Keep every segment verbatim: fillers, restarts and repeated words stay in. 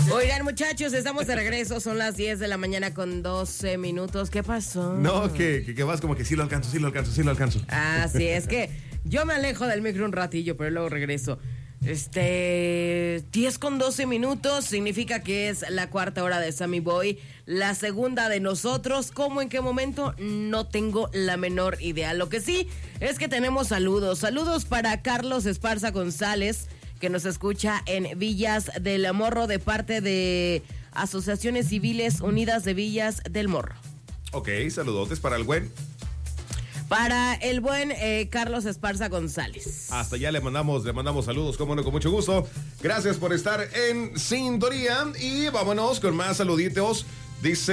Oigan, muchachos, estamos de regreso. Son las diez de la mañana con doce minutos. ¿Qué pasó? No, que, que, que vas como que sí lo alcanzo, sí lo alcanzo, sí lo alcanzo. Ah, sí, es que yo me alejo del micro un ratillo, pero luego regreso. Este, diez con doce minutos significa que es la cuarta hora de Sammy Boy, la segunda de nosotros. ¿Cómo, en qué momento? No tengo la menor idea. Lo que sí es que tenemos saludos. Saludos para Carlos Esparza González, que nos escucha en Villas del Morro de parte de Asociaciones Civiles Unidas de Villas del Morro. Ok, saludotes para el buen. Para el buen eh, Carlos Esparza González. Hasta allá le mandamos, le mandamos saludos, cómo no, con mucho gusto. Gracias por estar en sintonía y vámonos con más saluditos. Dice,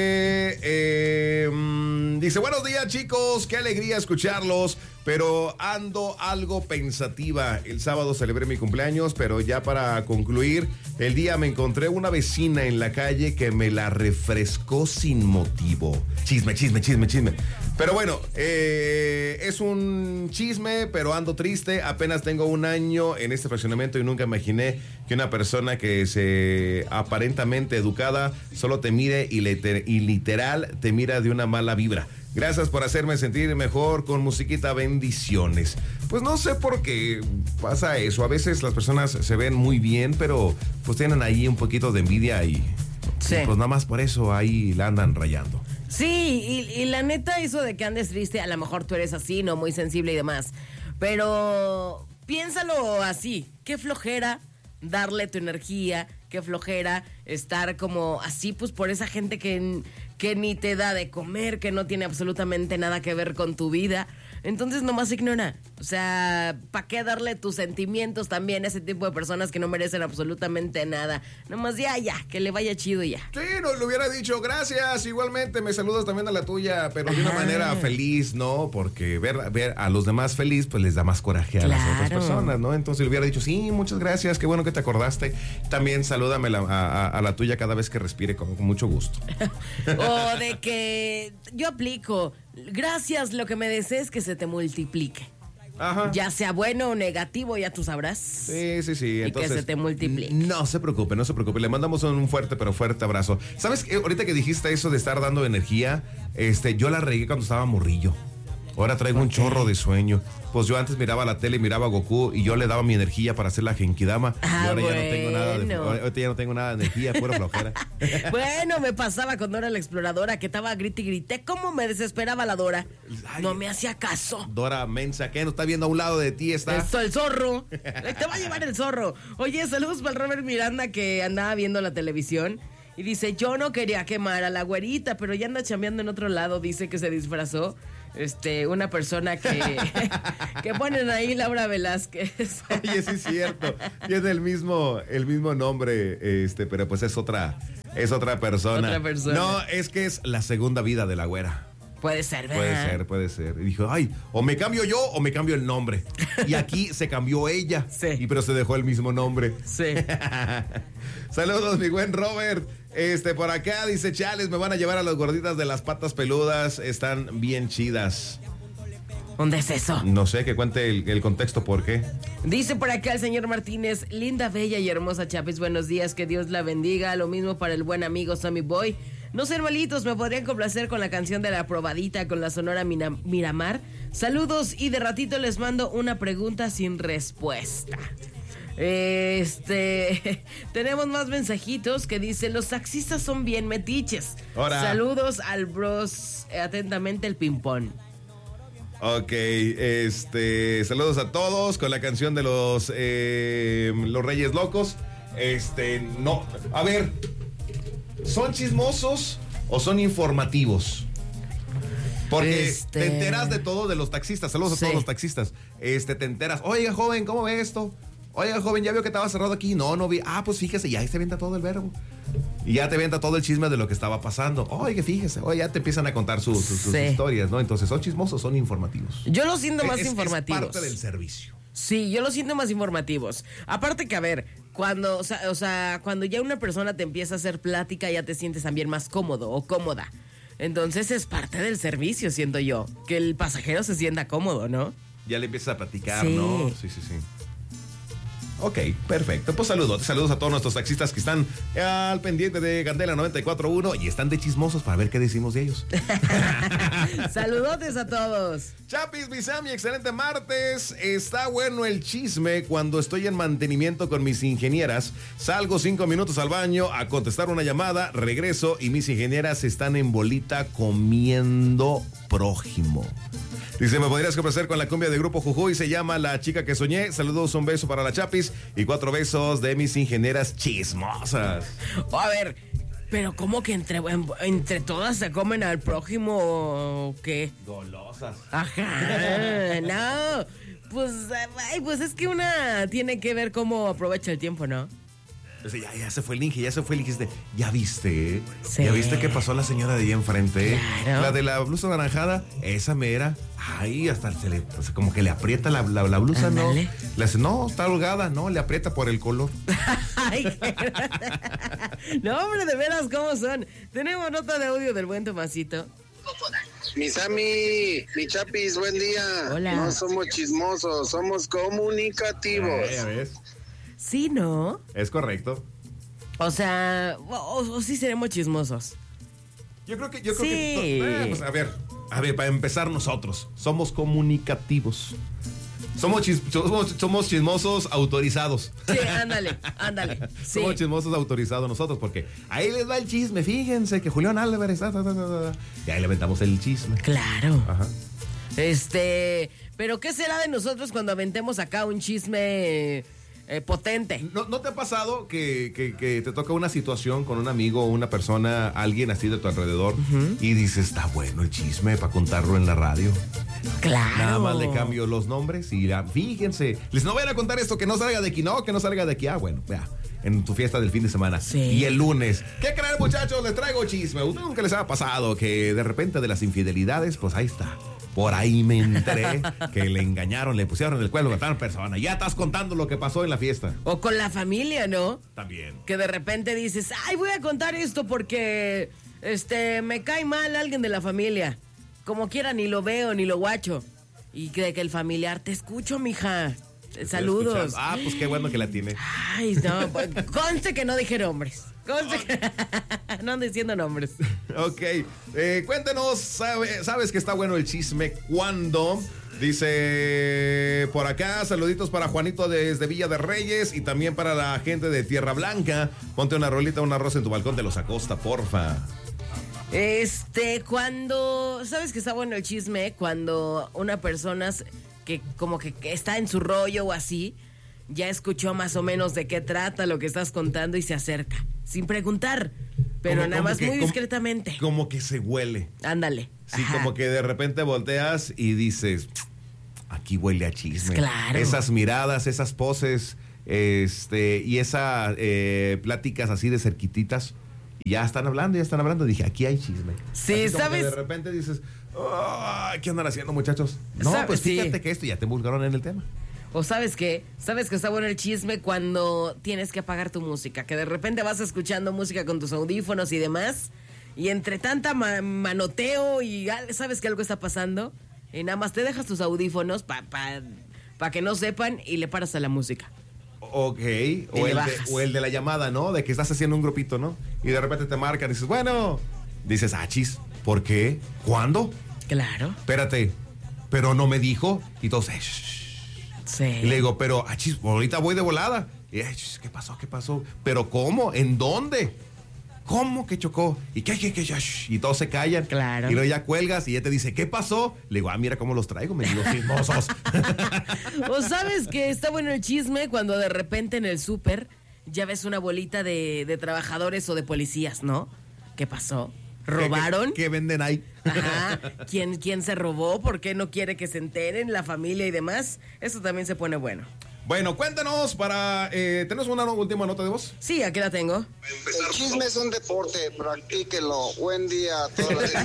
eh, dice, buenos días chicos, qué alegría escucharlos, pero ando algo pensativa. El sábado celebré mi cumpleaños, pero ya para concluir el día me encontré una vecina en la calle que me la refrescó sin motivo. Chisme, chisme, chisme, chisme. Pero bueno, eh, es un chisme, pero ando triste. Apenas tengo un año en este fraccionamiento y nunca imaginé que una persona que se aparentemente educada solo te mire y, le, y literal te mira de una mala vibra. Gracias por hacerme sentir mejor con musiquita, bendiciones. Pues no sé por qué pasa eso. A veces las personas se ven muy bien, pero pues tienen ahí un poquito de envidia y, sí. y pues nada más por eso ahí la andan rayando. Sí, y, y la neta, eso de que andes triste, a lo mejor tú eres así, ¿no? Muy sensible y demás. Pero piénsalo así, qué flojera darle tu energía, qué flojera estar como así, pues por esa gente que, que ni te da de comer, que no tiene absolutamente nada que ver con tu vida. Entonces nomás ignora. O sea, ¿para qué darle tus sentimientos también a ese tipo de personas que no merecen absolutamente nada? Nomás ya, ya, que le vaya chido ya. Sí, no, le hubiera dicho gracias, igualmente me saludas también a la tuya, pero de una Ajá. manera feliz, ¿no? Porque ver, ver a los demás feliz, pues les da más coraje a Claro. las otras personas, ¿no? Entonces le hubiera dicho, sí, muchas gracias, qué bueno que te acordaste. También salúdame la, a, a, a la tuya cada vez que respire con, con mucho gusto. O de que yo aplico, gracias, lo que me desees que se te multiplique. Ajá. Ya sea bueno o negativo, ya tú sabrás. Sí, sí, sí. Y Entonces, que se te multiplique. No se preocupe, no se preocupe. Le mandamos un fuerte, pero fuerte abrazo. ¿Sabes qué? Ahorita que dijiste eso de estar dando energía, este, yo la regué cuando estaba morrillo. Ahora traigo un chorro de sueño. Pues yo antes miraba la tele, miraba a Goku y yo le daba mi energía para hacer la Genkidama. Ah, y ahora bueno. ya no tengo nada de, ahorita ya no tengo nada de energía, pura flojera. Bueno, me pasaba con Dora la Exploradora, que estaba grite y grité. ¿Cómo me desesperaba la Dora? Ay. No me hacía caso. Dora mensa, ¿qué? No está viendo a un lado de ti, está. Eso, el zorro. Te va a llevar el zorro. Oye, saludos para el Robert Miranda, que andaba viendo la televisión. Y dice, yo no quería quemar a la güerita, pero ya anda chambeando en otro lado. Dice que se disfrazó este, una persona que, que ponen ahí, Laura Velázquez. Oye, sí es cierto. Tiene el mismo, el mismo nombre, este, pero pues es otra, es otra persona. Otra persona. No, es que es la segunda vida de la güera. Puede ser, ¿verdad? Puede ser, puede ser. Y dijo, ay, o me cambio yo o me cambio el nombre. Y aquí se cambió ella. Sí. Y pero se dejó el mismo nombre. Sí. Saludos, mi buen Robert. Este, por acá dice, chales, me van a llevar a las gorditas de las patas peludas. Están bien chidas. ¿Dónde es eso? No sé, que cuente el, el contexto, ¿por qué? Dice por acá el señor Martínez, linda, bella y hermosa Chapis, buenos días, que Dios la bendiga. Lo mismo para el buen amigo Sammy Boy. No ser malitos, me podrían complacer con la canción de la probadita con la Sonora Mina, Miramar. Saludos y de ratito les mando una pregunta sin respuesta. Este, tenemos más mensajitos que dice, los taxistas son bien metiches. Hola. Saludos al bros, eh, atentamente el ping-pong. Ok, este, saludos a todos con la canción de los, eh, los Reyes Locos. Este, no, a ver, ¿son chismosos o son informativos? Porque Este... te enteras de todo de los taxistas. Saludos Sí. a todos los taxistas. Este, te enteras, oiga, joven, ¿cómo ve esto? Oiga, joven, ya vio que estaba cerrado aquí. No, no vi. Ah, pues fíjese, ya ahí se venta todo el verbo. Y ya te venta todo el chisme de lo que estaba pasando. Oye, fíjese, oye, ya te empiezan a contar sus, sus, sus Sí. historias, ¿no? Entonces, ¿son chismosos o son informativos? Yo los siento más Es- informativos. Es parte del servicio. Sí, yo los siento más informativos. Aparte que, a ver, cuando, o sea, o sea, cuando ya una persona te empieza a hacer plática, ya te sientes también más cómodo o cómoda. Entonces es parte del servicio, siento yo. Que el pasajero se sienta cómodo, ¿no? Ya le empiezas a platicar, Sí. ¿no? Sí, sí, sí. Ok, perfecto. Pues saludos, saludos a todos nuestros taxistas que están al pendiente de Candela noventa y cuatro punto uno y están de chismosos para ver qué decimos de ellos. Saludotes a todos. Chapis, mi Sammy, excelente martes. Está bueno el chisme cuando estoy en mantenimiento con mis ingenieras. Salgo cinco minutos al baño a contestar una llamada, regreso y mis ingenieras están en bolita comiendo prójimo. Dice, ¿me podrías complacer con la cumbia de Grupo Jujuy? Se llama La Chica que Soñé. Saludos, un beso para la Chapis y cuatro besos de mis ingenieras chismosas. Oh, a ver, pero ¿cómo que entre, entre todas se comen al prójimo o qué? Golosas. Ajá, no. Pues, ay, pues es que una tiene que ver cómo aprovecha el tiempo, ¿no? Dice, ya, ya se fue el Inge, ya se fue el Inge. ¿Ya viste? Sí. ¿Ya viste qué pasó la señora de ahí enfrente? Claro. La de la blusa naranjada, esa mera. Ay, hasta se le, o sea, como que le aprieta la, la, la blusa, Ándale. ¿no? Le hace, no, está holgada, no, le aprieta por el color. Ay, qué... No, hombre, de veras, ¿cómo son? Tenemos nota de audio del buen Tomasito. Mi Sammy, mi Chapis, buen día. Hola. No somos chismosos, somos comunicativos. Eh, ya ves. Sí, ¿no? Es correcto. O sea, o, o sí seremos chismosos. Yo creo que, yo creo Sí. que. Eh, pues a ver, a ver, para empezar nosotros, somos comunicativos. Somos, chis, somos, somos chismosos autorizados. Sí, ándale, ándale. Sí. Somos chismosos autorizados nosotros, porque ahí les va el chisme. Fíjense que Julián Álvarez. Ta, ta, ta, ta, ta, y ahí le aventamos el chisme. Claro. Ajá. Este, pero ¿qué será de nosotros cuando aventemos acá un chisme eh, potente? ¿No, ¿No te ha pasado que, que, que te toca una situación con un amigo o una persona, alguien así de tu alrededor, uh-huh, y dices, está bueno el chisme para contarlo en la radio? Claro. Nada más le cambio los nombres y dirán, fíjense, les no vayan a contar esto, que no salga de aquí, no, que no salga de aquí. Ah, bueno, vea, en tu fiesta del fin de semana. Sí. Y el lunes, ¿qué creen, muchachos? Les traigo chisme. ¿A ustedes nunca les ha pasado que de repente de las infidelidades, pues ahí está? Por ahí me enteré que le engañaron, le pusieron el cuerno a tal persona. Ya estás contando lo que pasó en la fiesta. O con la familia, ¿no? También. Que de repente dices, ay, voy a contar esto porque este me cae mal alguien de la familia. Como quiera, ni lo veo, ni lo guacho. Y que, que el familiar, te escucho, mija. Saludos. Ah, pues qué bueno que la tiene. Ay, no, pues, conste que no dije nombres. Conste que no ando diciendo nombres. Ok, eh, cuéntenos, sabe, ¿sabes que está bueno el chisme cuando? Dice por acá, saluditos para Juanito desde Villa de Reyes y también para la gente de Tierra Blanca. Ponte una rolita, un arroz en tu balcón de los Acosta, porfa. Este, cuando, ¿sabes que está bueno el chisme? Cuando una persona que como que está en su rollo o así, ya escuchó más o menos de qué trata lo que estás contando y se acerca, sin preguntar, pero Como- nada como más que- muy como- discretamente. Como que se huele. Ándale. Sí, Ajá. como que de repente volteas y dices, aquí huele a chisme. Claro. Esas miradas, esas poses, este, y esas eh, pláticas así de cerquititas. Y ya están hablando, ya están hablando. Dije, aquí hay chisme. Sí, Así como que ¿sabes? de repente dices, "Ay, ¿qué andan haciendo, muchachos?" No, ¿Sabes? pues Sí. fíjate que esto ya te buscaron en el tema. O sabes qué, sabes que está bueno el chisme cuando tienes que apagar tu música, que de repente vas escuchando música con tus audífonos y demás, y entre tanta ma- manoteo y al- sabes que algo está pasando, y nada más te dejas tus audífonos para pa, pa que no sepan y le paras a la música. Ok, le o el, de, bajas. o el de la llamada, ¿no? De que estás haciendo un grupito, ¿no? Y de repente te marcan y dices, bueno, dices, ah, chis, ¿por qué? ¿Cuándo? Claro. Espérate, pero no me dijo. Y entonces, shh. Sí. Y le digo, pero, ah, chis, ahorita voy de volada. Y, ay, chis, ¿qué pasó? ¿Qué pasó? ¿Pero cómo? ¿En dónde? ¿Cómo que chocó? ¿Y qué, qué, qué? Shh. Y todos se callan. Claro. Y luego ya cuelgas y ya te dice, ¿qué pasó? Le digo, ah, mira cómo los traigo, me digo, chismosos. O sabes que está bueno el chisme cuando de repente en el súper ya ves una bolita de, de trabajadores o de policías, ¿no? ¿Qué pasó? ¿Robaron? ¿Qué, qué- qué venden ahí? Ajá. ¿Quién, ¿Quién se robó? ¿Por qué no quiere que se enteren? La familia y demás. Eso también se pone bueno. Bueno, cuéntanos para... Eh, ¿tenemos una última nota de voz? Sí, aquí la tengo. El chisme es un deporte, practíquelo. Buen día a toda la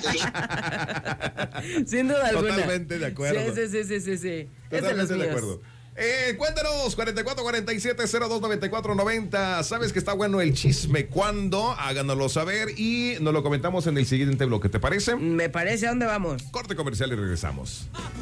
gente. Sin duda alguna. Totalmente de acuerdo. Sí, sí, sí, sí, sí, sí. Es de los Totalmente de míos. acuerdo. Eh, cuéntanos, cuarenta y cuatro cuarenta y siete cero dos noventa y cuatro noventa. ¿Sabes que está bueno el chisme? ¿Cuándo? Háganoslo saber y nos lo comentamos en el siguiente bloque. ¿Te parece? Me parece, ¿a dónde vamos? Corte comercial y regresamos.